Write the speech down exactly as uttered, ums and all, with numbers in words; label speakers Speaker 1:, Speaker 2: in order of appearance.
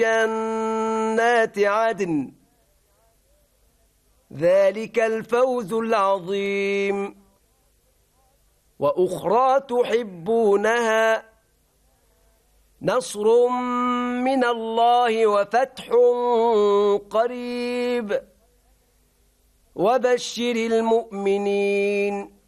Speaker 1: جنات عدن ذلك الفوز العظيم. وأخرى تحبونها نصر من الله وفتح قريب وبشر المؤمنين.